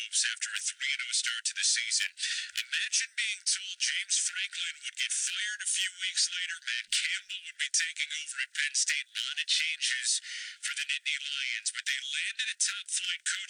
after a 3-0 start to the season. Imagine being told James Franklin would get fired a few weeks later. Matt Campbell would be taking over at Penn State. A lot of changes for the Nittany Lions, but they landed a top-flight coach